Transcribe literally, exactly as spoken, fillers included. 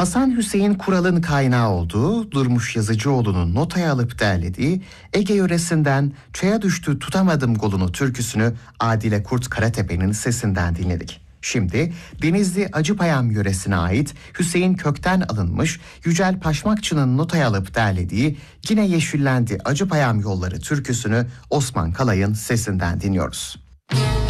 Hasan Hüseyin Kural'ın kaynağı olduğu, Durmuş Yazıcıoğlu'nun notaya alıp derlediği Ege yöresinden Çaya Düştü Tutamadım Golunu türküsünü Adile Kurt Karatepe'nin sesinden dinledik. Şimdi Denizli Acıpayam yöresine ait Hüseyin Kök'ten alınmış Yücel Paşmakçı'nın notaya alıp derlediği Yine Yeşillendi Acıpayam Yolları türküsünü Osman Kalay'ın sesinden dinliyoruz.